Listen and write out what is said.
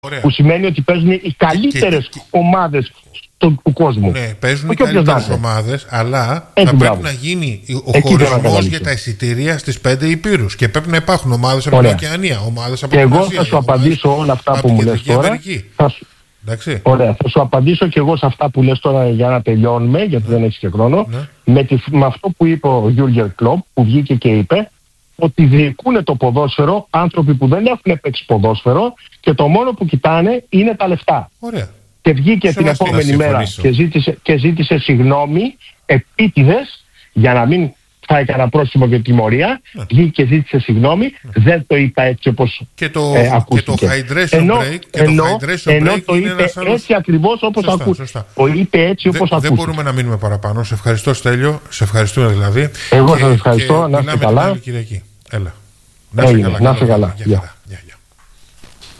Που σημαίνει ότι παίζουν οι καλύτερες ομάδες του κόσμου. Ναι, παίζουν οι καλύτερες ομάδες, αλλά θα πρέπει να γίνει ο χωρισμός για τα εισιτήρια στις 5 υπήρους. Και πρέπει να υπάρχουν ομάδες από την Οκεανία, ομάδες από την Ασία. Εγώ θα σου απαντήσω όλα αυτά που μου λες τώρα. Ωραία, θα σου απαντήσω και εγώ σε αυτά που λες τώρα για να τελειώνουμε, γιατί δεν έχεις και χρόνο. Με αυτό που είπε ο Γιούργεν Κλοπ, που βγήκε και είπε ότι διοικούν το ποδόσφαιρο άνθρωποι που δεν έχουν παίξει ποδόσφαιρο και το μόνο που κοιτάνε είναι τα λεφτά. Ωραία. Και βγήκε την επόμενη μέρα και ζήτησε συγγνώμη επίτηδες για να μην φάει κανένα πρόστιμο και τιμωρία. Βγήκε και ζήτησε συγγνώμη. Δεν το είπα έτσι όπως ακούστηκε. Ενώ το είπε έτσι ακριβώς όπως ακούστηκε. Το είπε έτσι όπως ακούστηκε. Δεν μπορούμε να μείνουμε παραπάνω. Σε ευχαριστώ, Στέλιο. Σε ευχαριστούμε δηλαδή. Εγώ σας ευχαριστώ. Να είστε καλά. Έλα. Να είστε καλά.